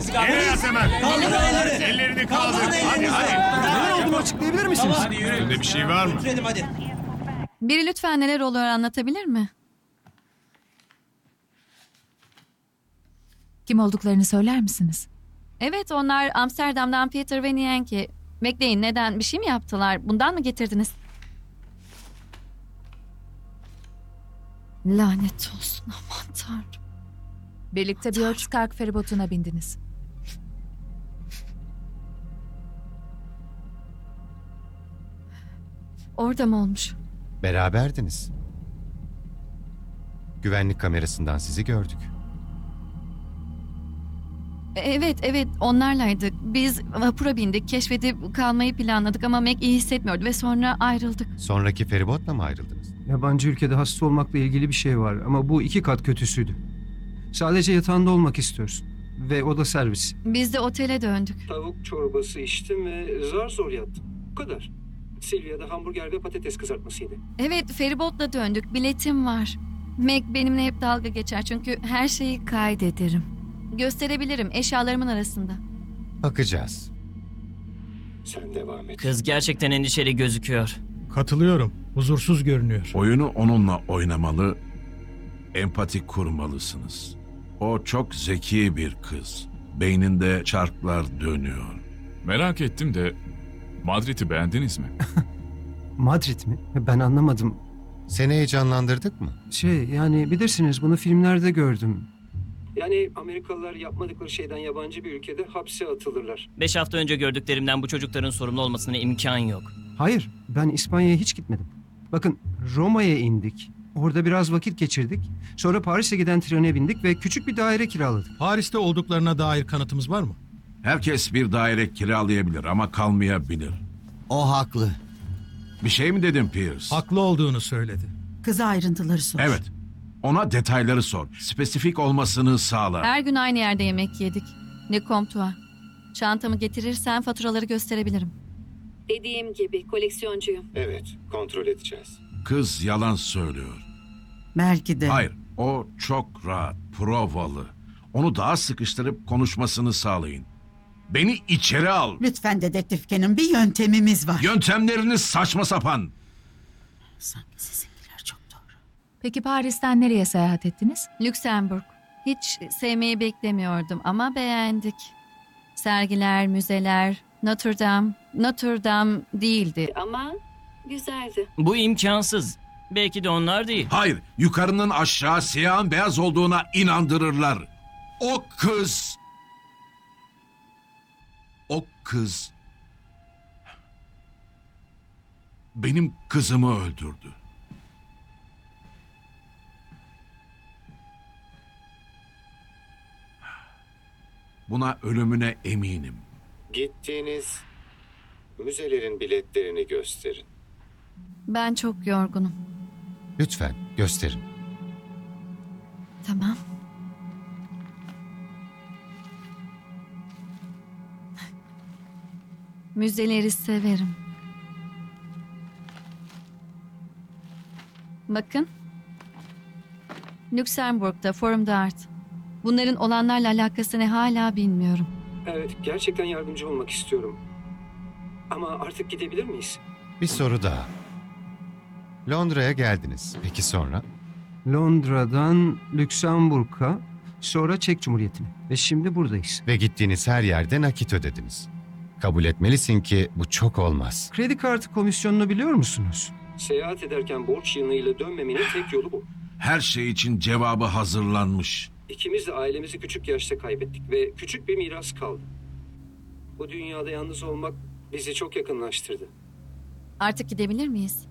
Yere yat hemen. Ellerini kaldır. Hadi hadi. Neler olduğunu açıklayabilir misiniz? Üstünde bir şey var mı? Biri lütfen neler oluyor anlatabilir mi? Kim olduklarını söyler misiniz? Evet, onlar Amsterdam'dan Peter ve Nienke. Bekleyin, neden? Bir şey mi yaptılar? Bundan mı getirdiniz? Lanet olsun, aman tanrım. Birlikte Björkskag feribotuna bindiniz. Orada mı olmuş? Beraberdiniz. Güvenlik kamerasından sizi gördük. Evet, onlarlaydık. Biz vapura bindik, keşfedip kalmayı planladık ama Meg iyi hissetmiyordu ve sonra ayrıldık. Sonraki feribotla mı ayrıldınız? Yabancı ülkede hasta olmakla ilgili bir şey var ama bu 2 kat kötüsüydü. Sadece yatağında olmak istiyorsun. Ve oda servis. Biz de otele döndük. Tavuk çorbası içtim ve zar zor yattım. Bu kadar. Silvia'da hamburger ve patates kızartmasıydı. Evet, feribotla döndük. Biletim var. Meg benimle hep dalga geçer çünkü her şeyi kaydederim. Gösterebilirim eşyalarımın arasında. Bakacağız. Sen devam et. Kız gerçekten endişeli gözüküyor. Katılıyorum. Huzursuz görünüyor. Oyunu onunla oynamalı, empati kurmalısınız. O çok zeki bir kız. Beyninde çarklar dönüyor. Merak ettim de Madrid'i beğendiniz mi? Madrid mi? Ben anlamadım. Seni heyecanlandırdık mı? Yani bilirsiniz bunu filmlerde gördüm. Yani Amerikalılar yapmadıkları şeyden yabancı bir ülkede hapse atılırlar. 5 hafta önce gördüklerimden bu çocukların sorumlu olmasına imkan yok. Hayır, ben İspanya'ya hiç gitmedim. Bakın Roma'ya indik. Orada biraz vakit geçirdik. Sonra Paris'e giden trene bindik ve küçük bir daire kiraladık. Paris'te olduklarına dair kanıtımız var mı? Herkes bir daire kiralayabilir ama kalmayabilir. O haklı. Bir şey mi dedin Pierce? Haklı olduğunu söyledi. Kıza ayrıntıları sor. Evet. Ona detayları sor. Spesifik olmasını sağla. Her gün aynı yerde yemek yedik. Ne Comptoir. Çantamı getirirsen faturaları gösterebilirim. Dediğim gibi koleksiyoncuyum. Evet, kontrol edeceğiz. Kız yalan söylüyor. Belki de. Hayır, o çok rahat, provalı. Onu daha sıkıştırıp konuşmasını sağlayın. Beni içeri al. Lütfen dedektif Kenan, bir yöntemimiz var. Yöntemleriniz saçma sapan. Sanki sizinkiler çok doğru. Peki Paris'ten nereye seyahat ettiniz? Lüksemburg. Hiç sevmeyi beklemiyordum ama beğendik. Sergiler, müzeler, Notre Dame. Notre Dame değildi ama güzeldi. Bu imkansız. Belki de onlar değil. Hayır, yukarının aşağı siyahın beyaz olduğuna inandırırlar. O kız benim kızımı öldürdü. Buna ölümüne eminim. Gittiğiniz müzelerin biletlerini gösterin. Ben çok yorgunum. Lütfen gösterin. Tamam. Müzeleri severim. Bakın. Lüksemburg'da Forum d'Art. Bunların olanlarla alakası ne hala bilmiyorum. Evet, gerçekten yardımcı olmak istiyorum. Ama artık gidebilir miyiz? Bir soru daha. Londra'ya geldiniz. Peki sonra? Londra'dan Lüksemburg'a, sonra Çek Cumhuriyeti'ne. Ve şimdi buradayız. Ve gittiğiniz her yerde nakit ödediniz. Kabul etmelisin ki bu çok olmaz. Kredi kartı komisyonunu biliyor musunuz? Seyahat ederken borç yığınıyla dönmemenin tek yolu bu. Her şey için cevabı hazırlanmış. İkimiz de ailemizi küçük yaşta kaybettik ve küçük bir miras kaldı. Bu dünyada yalnız olmak bizi çok yakınlaştırdı. Artık gidebilir miyiz?